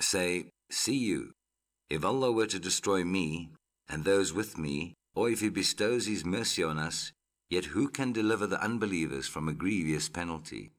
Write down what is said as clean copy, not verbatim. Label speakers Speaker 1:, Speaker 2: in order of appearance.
Speaker 1: say, See you, if Allah were to destroy me and those with me, or if he bestows his mercy on us, yet who can deliver the unbelievers from a grievous penalty?